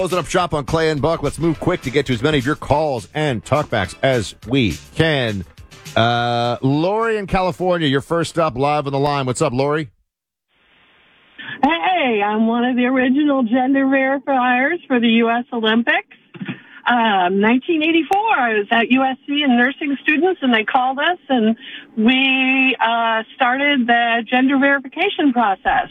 Closing up shop on Clay and Buck. Let's move quick to get to as many of your calls and talkbacks as we can. Lori in California, you're first up live on the line. What's up, Lori? Hey, I'm one of the original gender verifiers for the U.S. Olympics. 1984, I was at USC and nursing students, and they called us, and we started the gender verification process.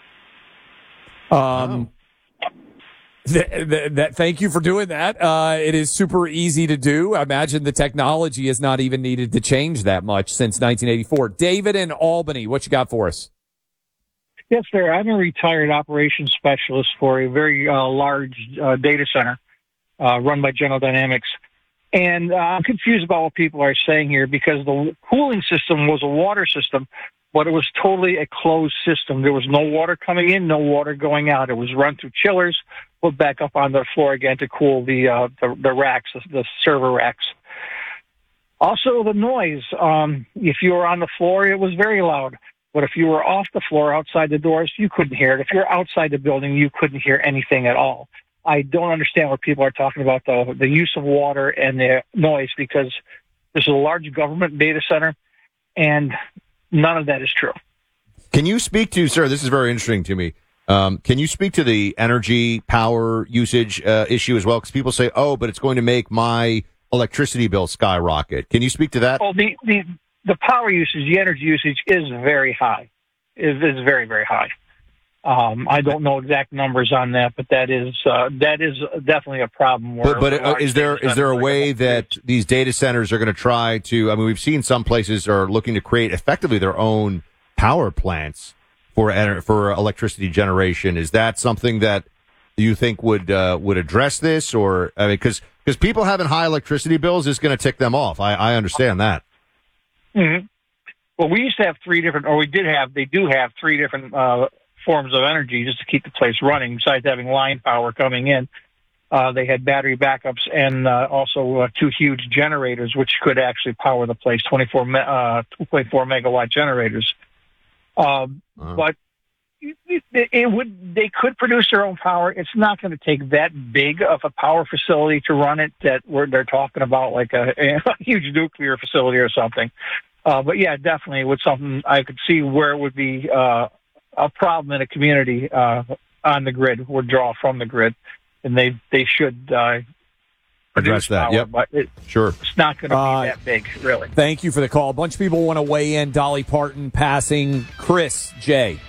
Thank you for doing that. It is super easy to do. I imagine the technology has not even needed to change that much since 1984. David in Albany, what you got for us? Yes, sir. I'm a retired operations specialist for a very large data center run by General Dynamics. And I'm confused about what people are saying here because the cooling system was a water system, but it was totally a closed system. There was no water coming in, no water going out. It was run through chillers, put back up on the floor again to cool the racks, the server racks. Also, the noise. If you were on the floor, it was very loud. But if you were off the floor outside the doors, you couldn't hear it. If you're outside the building, you couldn't hear anything at all. I don't understand what people are talking about, the use of water and the noise, because this is a large government data center, and none of that is true. Can you speak to, sir, this is very interesting to me. Can you speak to the energy power usage issue as well? Because people say, oh, but it's going to make my electricity bill skyrocket. Can you speak to that? Well, the power usage, the energy usage is very high. It is very, very high. I don't know exact numbers on that, but that is definitely a problem. But is there a way that these data centers are going to try to? I mean, we've seen some places are looking to create effectively their own power plants for electricity generation. Is that something that you think would address this, or I mean, because people having high electricity bills is going to tick them off. I understand that. Mm-hmm. Well, we used to have they do have three different forms of energy just to keep the place running. Besides having line power coming in, they had battery backups and also two huge generators, which could actually power the place, 2.4 megawatt generators. But they could produce their own power. It's not going to take that big of a power facility to run it they're talking about, like a huge nuclear facility or something. But yeah, definitely with something I could see where it would be a problem in a community on the grid, would draw from the grid, and they should address that. Power, yep, but sure. It's not going to be that big, really. Thank you for the call. A bunch of people want to weigh in. Dolly Parton passing. Chris J.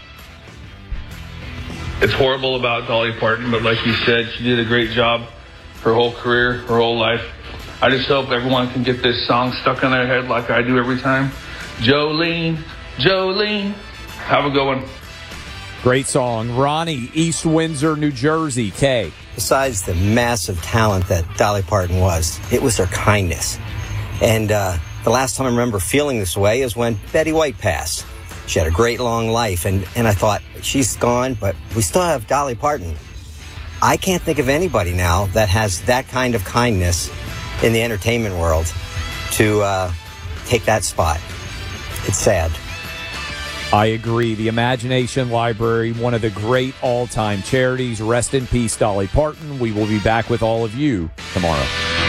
It's horrible about Dolly Parton, but like you said, she did a great job her whole career, her whole life. I just hope everyone can get this song stuck in their head like I do every time. Jolene, Jolene. Have a good one. Great song. Ronnie, East Windsor, New Jersey. K. Besides the massive talent that Dolly Parton was, it was her kindness. And the last time I remember feeling this way is when Betty White passed. She had a great long life, and I thought, she's gone, but we still have Dolly Parton. I can't think of anybody now that has that kind of kindness in the entertainment world to take that spot. It's sad. I agree. The Imagination Library, one of the great all-time charities. Rest in peace, Dolly Parton. We will be back with all of you tomorrow.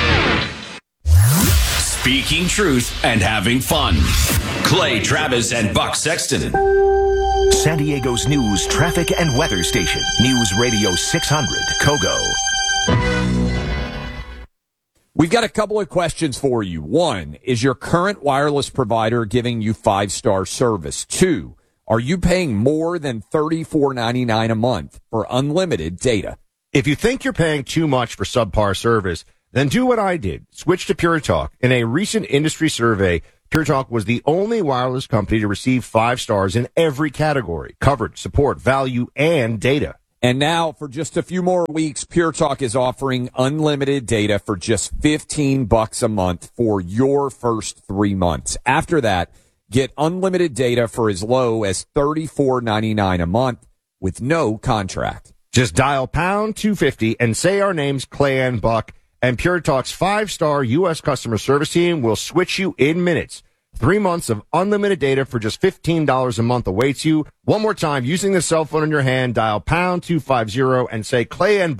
Speaking truth and having fun. Clay Travis and Buck Sexton. San Diego's news, traffic, and weather station. News Radio 600, Kogo. We've got a couple of questions for you. One, is your current wireless provider giving you 5-star service? 2, are you paying more than $34.99 a month for unlimited data? If you think you're paying too much for subpar service, then do what I did. Switch to Pure Talk. In a recent industry survey, Pure Talk was the only wireless company to receive 5 stars in every category: coverage, support, value, and data. And now, for just a few more weeks, Pure Talk is offering unlimited data for just $15 a month for your first 3 months. After that, get unlimited data for as low as $34.99 a month with no contract. Just dial pound 250 and say our names, Clay and Buck, and Pure Talk's 5-star U.S. customer service team will switch you in minutes. 3 months of unlimited data for just $15 a month awaits you. One more time, using the cell phone in your hand, dial pound 250 and say Clay and Buck.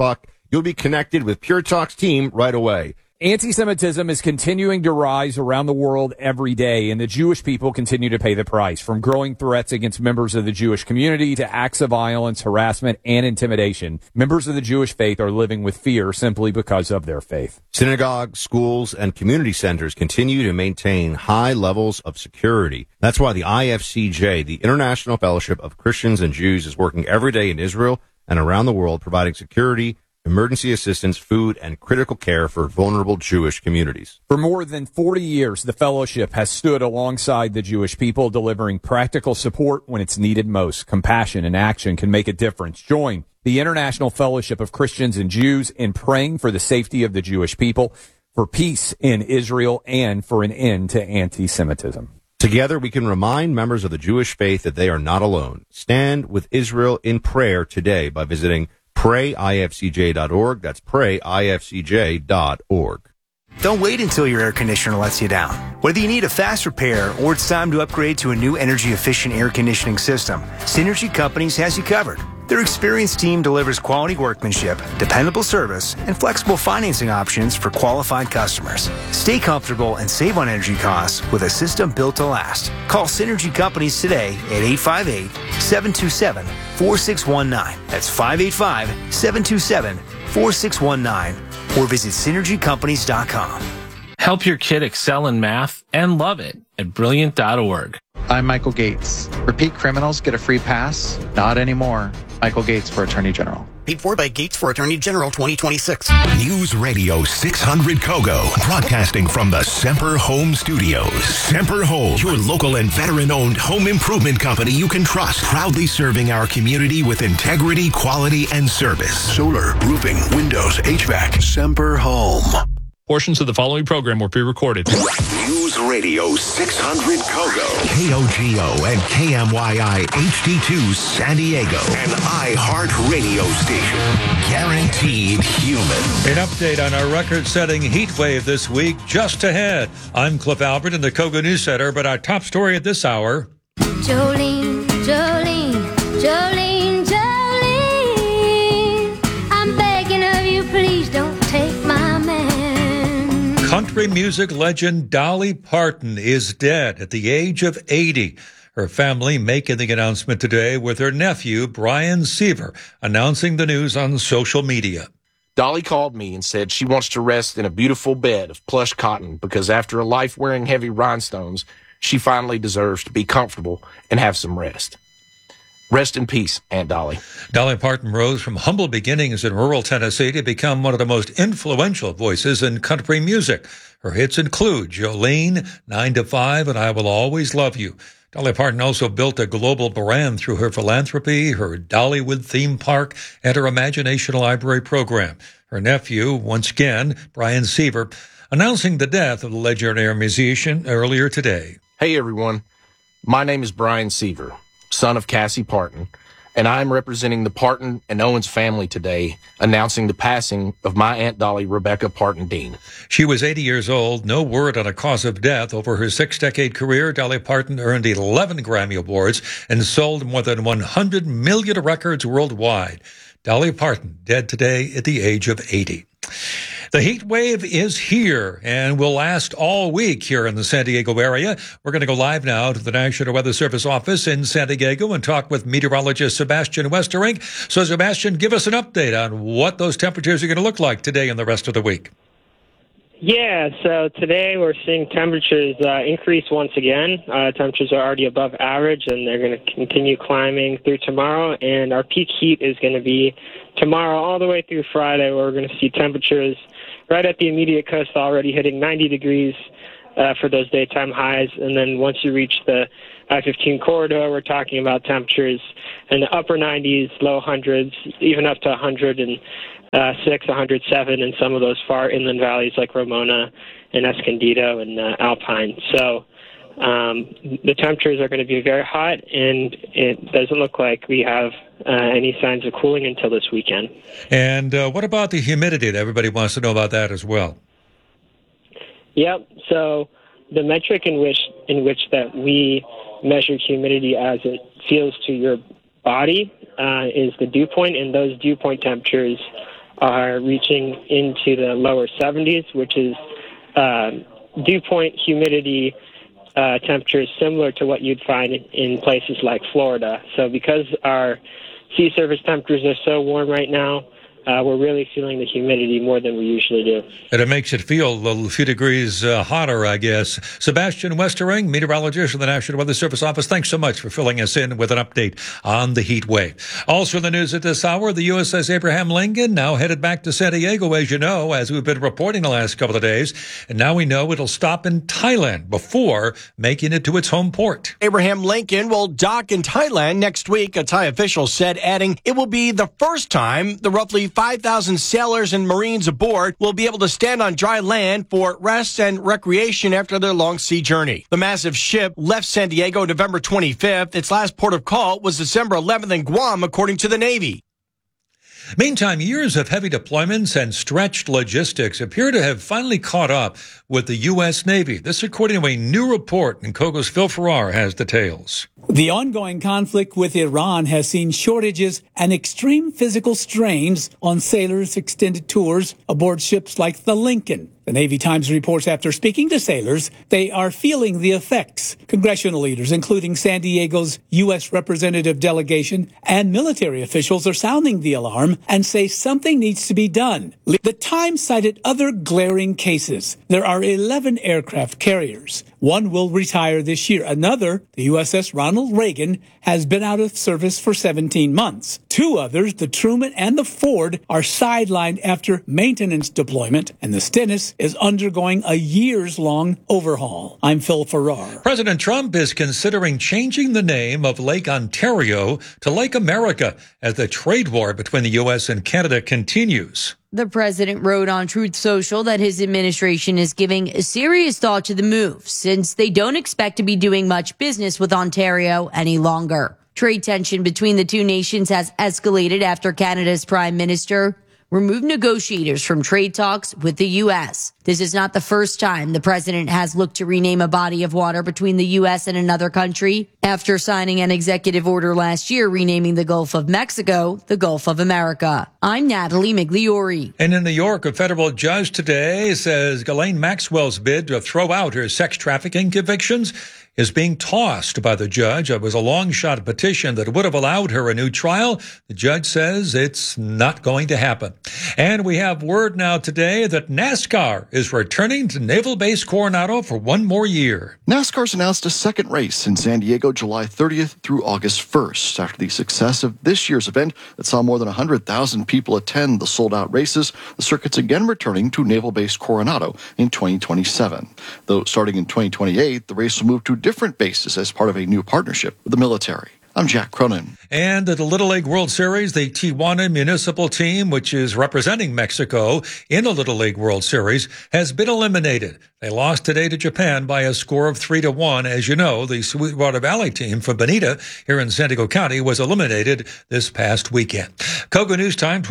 you'll be connected with Pure Talk's team right away. Anti-Semitism is continuing to rise around the world every day, and the Jewish people continue to pay the price, from growing threats against members of the Jewish community to acts of violence, harassment, and intimidation. Members of the Jewish faith are living with fear simply because of their faith. Synagogues, schools, and community centers continue to maintain high levels of security. That's why the IFCJ, the International Fellowship of Christians and Jews, is working every day in Israel and around the world providing security, emergency assistance, food, and critical care for vulnerable Jewish communities. For more than 40 years, the fellowship has stood alongside the Jewish people, delivering practical support when it's needed most. Compassion and action can make a difference. Join the International Fellowship of Christians and Jews in praying for the safety of the Jewish people, for peace in Israel, and for an end to anti-Semitism. Together, we can remind members of the Jewish faith that they are not alone. Stand with Israel in prayer today by visiting PrayIFCJ.org. That's PrayIFCJ.org. Don't wait until your air conditioner lets you down. Whether you need a fast repair or it's time to upgrade to a new energy-efficient air conditioning system, Synergy Companies has you covered. Their experienced team delivers quality workmanship, dependable service, and flexible financing options for qualified customers. Stay comfortable and save on energy costs with a system built to last. Call Synergy Companies today at 858-727-4619. That's 585-727-4619. Or visit synergycompanies.com. Help your kid excel in math and love it at Brilliant.org. I'm Michael Gates. Repeat criminals get a free pass? Not anymore. Michael Gates for Attorney General. Paid for by Gates for Attorney General 2026. News Radio 600 Kogo, broadcasting from the Semper Home Studios. Semper Home, your local and veteran-owned home improvement company you can trust. Proudly serving our community with integrity, quality, and service. Solar, roofing, windows, HVAC. Semper Home. Portions of the following program were pre-recorded. News Radio 600 Kogo, KOGO and KMYI HD2 San Diego, an iHeart radio station. Guaranteed human. An update on our record-setting heat wave this week just ahead. I'm Cliff Albert in the Kogo News Center, but our top story at this hour. Jolene, Jolene, Jolene, Jolene, I'm begging of you, please don't take my man. Country music legend Dolly Parton is dead at the age of 80. Her family making the announcement today with her nephew, Brian Seaver, announcing the news on social media. Dolly called me and said she wants to rest in a beautiful bed of plush cotton because after a life wearing heavy rhinestones, she finally deserves to be comfortable and have some rest. Rest in peace, Aunt Dolly. Dolly Parton rose from humble beginnings in rural Tennessee to become one of the most influential voices in country music. Her hits include Jolene, 9 to 5, and I Will Always Love You. Dolly Parton also built a global brand through her philanthropy, her Dollywood theme park, and her Imagination Library program. Her nephew, once again, Brian Seaver, announcing the death of the legendary musician earlier today. Hey, everyone. My name is Brian Seaver, son of Cassie Parton, and I'm representing the Parton and Owens family today, announcing the passing of my Aunt Dolly, Rebecca Parton Dean. She was 80 years old. No word on a cause of death. Over her 6-decade career, Dolly Parton earned 11 Grammy Awards and sold more than 100 million records worldwide. Dolly Parton, dead today at the age of 80. The heat wave is here and will last all week here in the San Diego area. We're going to go live now to the National Weather Service office in San Diego and talk with meteorologist Sebastian Westerink. So, Sebastian, give us an update on what those temperatures are going to look like today and the rest of the week. Yeah, so today we're seeing temperatures increase once again. Temperatures are already above average, and they're going to continue climbing through tomorrow. And our peak heat is going to be tomorrow all the way through Friday, where we're going to see temperatures right at the immediate coast already hitting 90 degrees for those daytime highs. And then once you reach the I-15 corridor, we're talking about temperatures in the upper 90s, low hundreds, even up to 106, 107 in some of those far inland valleys like Ramona and Escondido and Alpine. So the temperatures are going to be very hot, and it doesn't look like we have any signs of cooling until this weekend. And what about the humidity? Everybody wants to know about that as well. Yep. So the metric in which that we measure humidity as it feels to your body is the dew point, and those dew point temperatures are reaching into the lower 70s, which is dew point humidity temperatures similar to what you'd find in places like Florida. So because our sea surface temperatures are so warm right now, we're really feeling the humidity more than we usually do. And it makes it feel a few degrees hotter, I guess. Sebastian Westering, meteorologist of the National Weather Service Office, thanks so much for filling us in with an update on the heat wave. Also in the news at this hour, the USS Abraham Lincoln now headed back to San Diego, as you know, as we've been reporting the last couple of days. And now we know it'll stop in Thailand before making it to its home port. Abraham Lincoln will dock in Thailand next week, a Thai official said, adding it will be the first time the roughly 5,000 sailors and Marines aboard will be able to stand on dry land for rest and recreation after their long sea journey. The massive ship left San Diego November 25th. Its last port of call was December 11th in Guam, according to the Navy. Meantime, years of heavy deployments and stretched logistics appear to have finally caught up with the U.S. Navy. This according to a new report, and Kogo's Phil Farrar has details. The ongoing conflict with Iran has seen shortages and extreme physical strains on sailors' extended tours aboard ships like the Lincoln. The Navy Times reports after speaking to sailors, they are feeling the effects. Congressional leaders, including San Diego's U.S. representative delegation and military officials, are sounding the alarm and say something needs to be done. The Times cited other glaring cases. There are 11 aircraft carriers. One will retire this year. Another, the USS Ronald Reagan, has been out of service for 17 months. Two others, the Truman and the Ford, are sidelined after maintenance deployment, and the Stennis is undergoing a years-long overhaul. I'm Phil Farrar. President Trump is considering changing the name of Lake Ontario to Lake America as the trade war between the U.S. and Canada continues. The president wrote on Truth Social that his administration is giving serious thought to the move since they don't expect to be doing much business with Ontario any longer. Trade tension between the two nations has escalated after Canada's prime minister removed negotiators from trade talks with the U.S. This is not the first time the president has looked to rename a body of water between the U.S. and another country after signing an executive order last year renaming the Gulf of Mexico the Gulf of America. I'm Natalie Migliori. And in New York, a federal judge today says Ghislaine Maxwell's bid to throw out her sex trafficking convictions is being tossed by the judge. It was a long-shot petition that would have allowed her a new trial. The judge says it's not going to happen. And we have word now today that NASCAR is returning to Naval Base Coronado for one more year. NASCAR's announced a second race in San Diego July 30th through August 1st. After the success of this year's event that saw more than 100,000 people attend the sold-out races, the circuit's again returning to Naval Base Coronado in 2027. Though starting in 2028, the race will move to different bases as part of a new partnership with the military. I'm Jack Cronin. And at the Little League World Series, the Tijuana Municipal team, which is representing Mexico in the Little League World Series, has been eliminated. They lost today to Japan by a score of 3-1. As you know, the Sweetwater Valley team from Bonita here in San Diego County was eliminated this past weekend. Kogo News Time,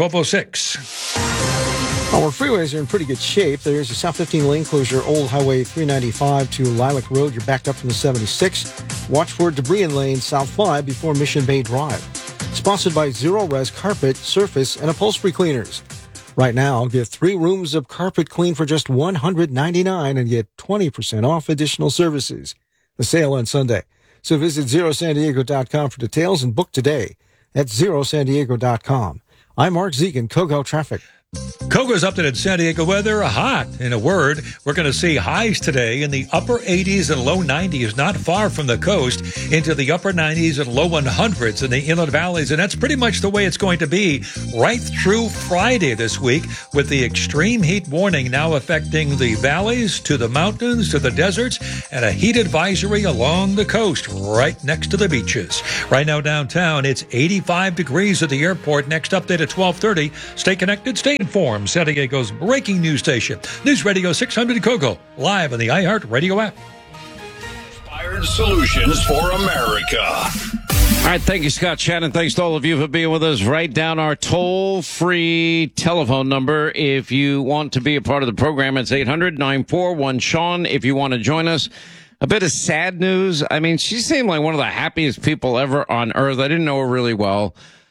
12:06. Our freeways are in pretty good shape. There's a South 15 lane closure, Old Highway 395 to Lilac Road. You're backed up from the 76. Watch for debris in lane South 5 before Mission Bay Drive. Sponsored by Zero Res Carpet, Surface, and Upholstery Cleaners. Right now, get 3 rooms of carpet clean for just $199 and get 20% off additional services. The sale on Sunday. So visit ZeroSanDiego.com for details and book today at ZeroSanDiego.com. I'm Mark Zegan, Kogo Traffic. Kogo's updated San Diego weather. Hot, in a word. We're going to see highs today in the upper 80s and low 90s, not far from the coast, into the upper 90s and low 100s in the inland valleys. And that's pretty much the way it's going to be right through Friday this week, with the extreme heat warning now affecting the valleys to the mountains to the deserts, and a heat advisory along the coast right next to the beaches. Right now downtown, it's 85 degrees at the airport. Next update at 12:30. Stay connected, stay informed. San Diego's breaking news station, News Radio 600 Kogo, live on the iHeart Radio app. Inspired solutions for America. All right, thank you, Scott Shannon. Thanks to all of you for being with us. Write down our toll-free telephone number if you want to be a part of the program. It's 800-941-SEAN if you want to join us. A bit of sad news. I mean, she seemed like one of the happiest people ever on earth. I didn't know her really well.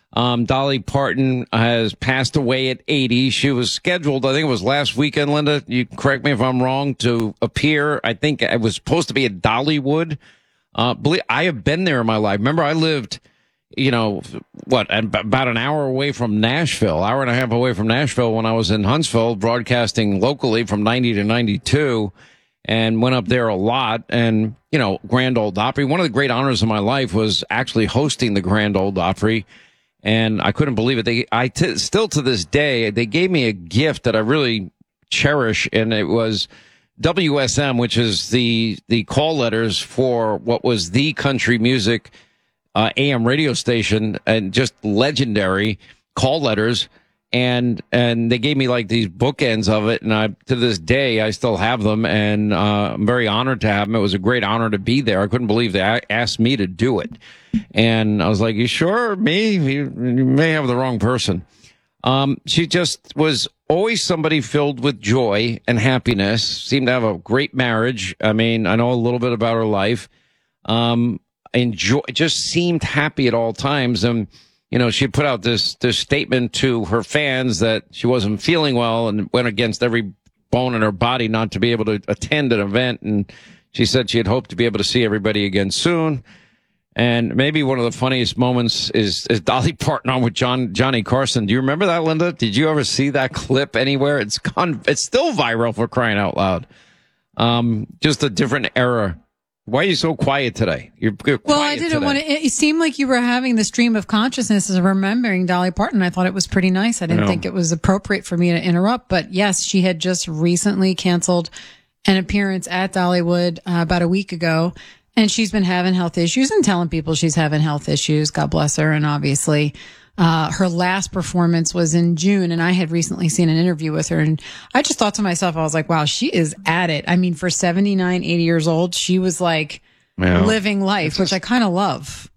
Dolly Parton has passed away at 80. She was scheduled, I think it was last weekend, Linda, you correct me if I'm wrong, to appear. I think it was supposed to be at Dollywood. I have been there in my life. Remember, I lived, about an hour away from Nashville, hour and a half away from Nashville when I was in Huntsville, broadcasting locally from 90 to 92, and went up there a lot. And, Grand Ole Opry. One of the great honors of my life was actually hosting the Grand Ole Opry. And I couldn't believe it. Still to this day, they gave me a gift that I really cherish, and it was WSM, which is the call letters for what was the country music AM radio station, and just legendary call letters. And they gave me like these bookends of it, and to this day I still have them, and I'm very honored to have them. It was a great honor to be there. I couldn't believe they asked me to do it, and I was like, "You sure? Me? You may have the wrong person." She just was always somebody filled with joy and happiness. Seemed to have a great marriage. I mean, I know a little bit about her life. Just seemed happy at all times, and she put out this statement to her fans that she wasn't feeling well and went against every bone in her body not to be able to attend an event. And she said she had hoped to be able to see everybody again soon. And maybe one of the funniest moments is Dolly Parton on with Johnny Carson. Do you remember that, Linda? Did you ever see that clip anywhere? It's still viral, for crying out loud. Just a different era. Why are you so quiet today? You're quiet. Well, I didn't want to. It seemed like you were having the stream of consciousness of remembering Dolly Parton. I thought it was pretty nice. I didn't think it was appropriate for me to interrupt. But yes, she had just recently canceled an appearance at Dollywood about a week ago. And she's been having health issues and telling people she's having health issues. God bless her. And obviously, her last performance was in June, and I had recently seen an interview with her, and I just thought to myself, I was like, wow, she is at it. I mean, for 79, 80 years old, she was like living life, which I kind of love.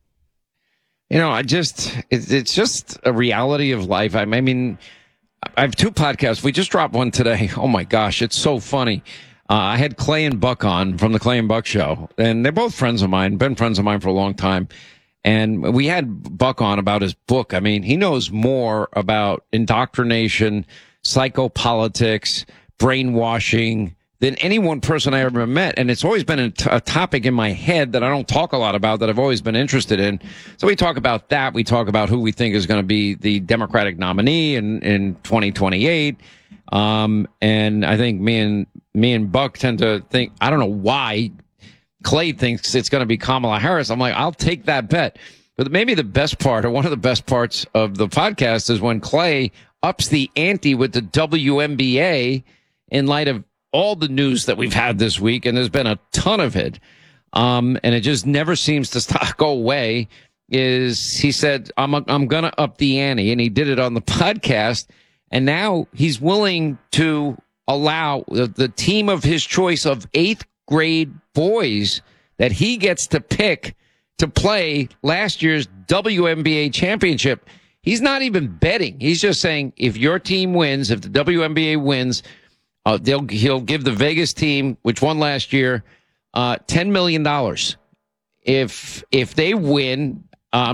It's just a reality of life. I mean, I have two podcasts. We just dropped one today. Oh my gosh, it's so funny. I had Clay and Buck on from the Clay and Buck Show, and they're both friends of mine, been friends of mine for a long time. And we had Buck on about his book. I mean, he knows more about indoctrination, psychopolitics, brainwashing than any one person I ever met. And it's always been a topic in my head that I don't talk a lot about, that I've always been interested in. So we talk about that. We talk about who we think is going to be the Democratic nominee in 2028. And I think me and Buck tend to think, I don't know why Clay thinks it's going to be Kamala Harris. I'm like, I'll take that bet. But maybe the best part, or one of the best parts of the podcast, is when Clay ups the ante with the WNBA in light of all the news that we've had this week, and there's been a ton of it. And it just never seems to go away. He said, I'm going to up the ante, and he did it on the podcast. And now he's willing to allow the team of his choice of 8th grade boys that he gets to pick to play last year's WNBA championship. He's not even betting. He's just saying, if your team wins, if the WNBA wins, he'll give the Vegas team, which won last year, $10 million. If they win,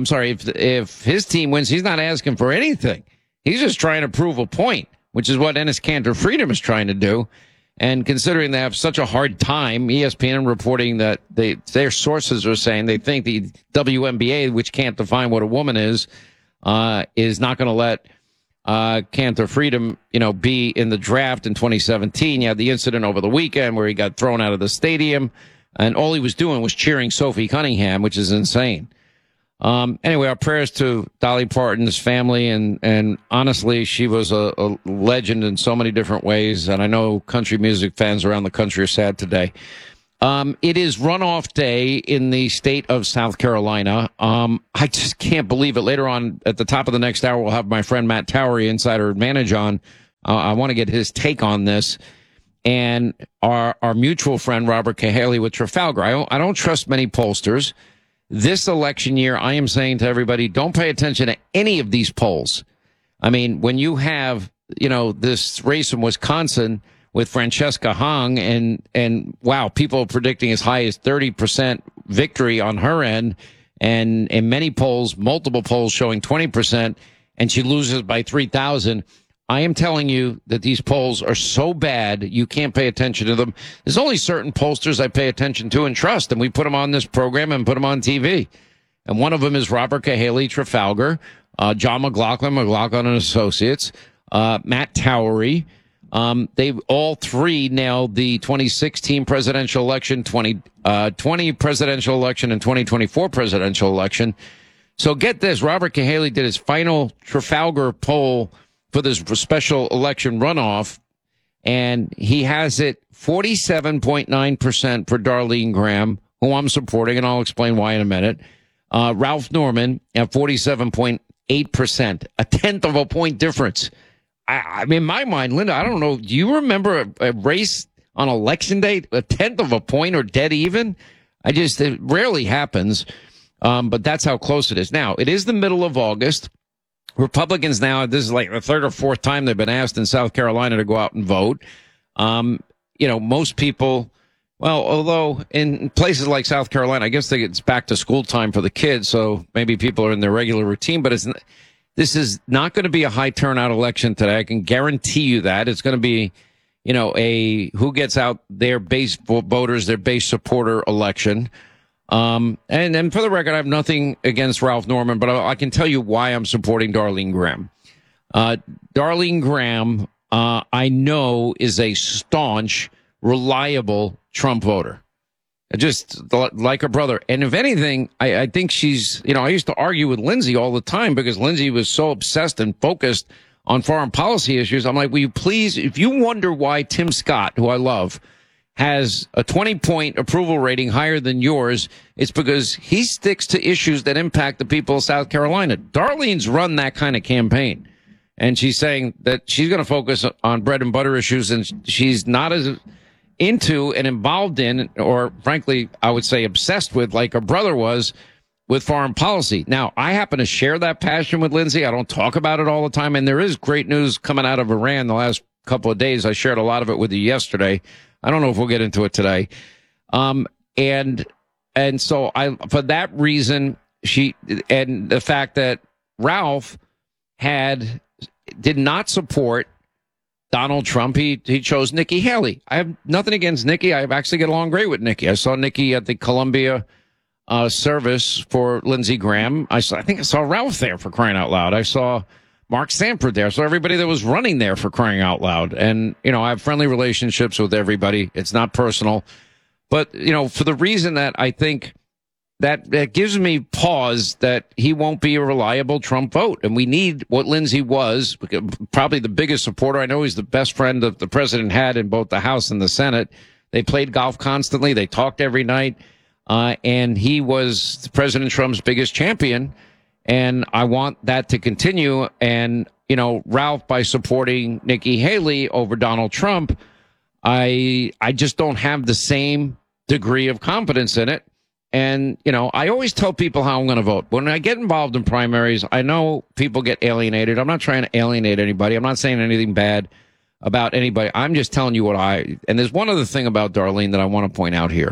if his team wins, he's not asking for anything. He's just trying to prove a point, which is what Enes Kanter Freedom is trying to do. And considering they have such a hard time, ESPN reporting that their sources are saying they think the WNBA, which can't define what a woman is not going to let Kanter Freedom, be in the draft in 2017. You had the incident over the weekend where he got thrown out of the stadium, and all he was doing was cheering Sophie Cunningham, which is insane. Anyway, our prayers to Dolly Parton's family, and honestly, she was a legend in so many different ways, and I know country music fans around the country are sad today. It is runoff day in the state of South Carolina. I just can't believe it. Later on, at the top of the next hour, we'll have my friend Matt Towery, Insider Advantage, on. I want to get his take on this. And our mutual friend, Robert Cahaley with Trafalgar. I don't trust many pollsters. This election year, I am saying to everybody, don't pay attention to any of these polls. I mean, when you have, this race in Wisconsin with Francesca Hong and wow, people are predicting as high as 30% victory on her end. and in many polls, multiple polls showing 20%, and she loses by 3,000. I am telling you that these polls are so bad, you can't pay attention to them. There's only certain pollsters I pay attention to and trust, and we put them on this program and put them on TV. And one of them is Robert Cahaly, Trafalgar, John McLaughlin and Associates, Matt Towery. They all three nailed the 2016 presidential election, 2020 presidential election, and 2024 presidential election. So get this, Robert Cahaly did his final Trafalgar poll for this special election runoff, and he has it 47.9% for Darlene Graham, who I'm supporting, and I'll explain why in a minute. Ralph Norman at 47.8%, a tenth of a point difference. I mean, in my mind, Linda, I don't know. Do you remember a race on election day, a tenth of a point or dead even? It rarely happens. But that's how close it is. Now, it is the middle of August. Republicans now, this is like the third or fourth time they've been asked in South Carolina to go out and vote. Most people, well, although in places like South Carolina, I guess it's back to school time for the kids, so maybe people are in their regular routine, but this is not going to be a high turnout election today. I can guarantee you that. It's going to be, a who gets out their base voters, their base supporter election. And for the record, I have nothing against Ralph Norman, but I can tell you why I'm supporting Darlene Graham. Darlene Graham, I know, is a staunch, reliable Trump voter. Just like her brother. And if anything, I think she's, I used to argue with Lindsey all the time because Lindsey was so obsessed and focused on foreign policy issues. I'm like, will you please, if you wonder why Tim Scott, who I love, has a 20-point approval rating higher than yours, it's because he sticks to issues that impact the people of South Carolina. Darlene's run that kind of campaign. And she's saying that she's going to focus on bread and butter issues, and she's not as into and involved in, or frankly, I would say obsessed with, like her brother was, with foreign policy. Now, I happen to share that passion with Lindsey. I don't talk about it all the time. And there is great news coming out of Iran the last couple of days. I shared a lot of it with you yesterday. I don't know if we'll get into it today. And so for that reason, and the fact that Ralph did not support Donald Trump, he chose Nikki Haley. I have nothing against Nikki. I actually get along great with Nikki. I saw Nikki at the Columbia service for Lindsey Graham. I think I saw Ralph there, for crying out loud. I saw Mark Sanford there. So everybody that was running there, for crying out loud. And, I have friendly relationships with everybody. It's not personal. But, for the reason that I think that gives me pause that he won't be a reliable Trump vote. And we need what Lindsey was, probably the biggest supporter. I know he's the best friend that the president had in both the House and the Senate. They played golf constantly. They talked every night. And he was President Trump's biggest champion. And I want that to continue. And, Ralph, by supporting Nikki Haley over Donald Trump, I just don't have the same degree of confidence in it. And, I always tell people how I'm going to vote. When I get involved in primaries, I know people get alienated. I'm not trying to alienate anybody. I'm not saying anything bad about anybody. I'm just telling you and there's one other thing about Darlene that I want to point out here.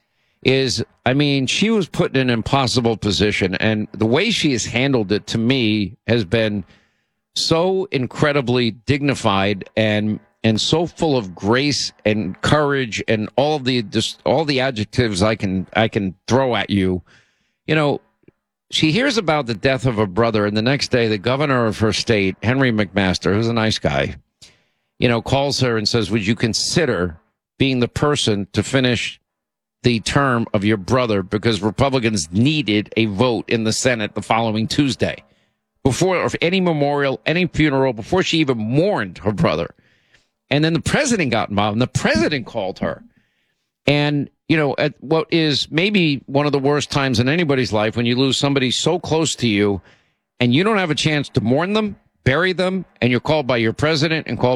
She was put in an impossible position, and the way she has handled it, to me, has been so incredibly dignified and so full of grace and courage and all the adjectives I can throw at you. She hears about the death of her brother, and the next day, the governor of her state, Henry McMaster, who's a nice guy, calls her and says, "Would you consider being the person to finish the term of your brother, because Republicans needed a vote in the Senate the following Tuesday, before any memorial, any funeral, before she even mourned her brother." And then the president got involved, and the president called her. And, at what is maybe one of the worst times in anybody's life, when you lose somebody so close to you and you don't have a chance to mourn them, bury them, and you're called by your president and called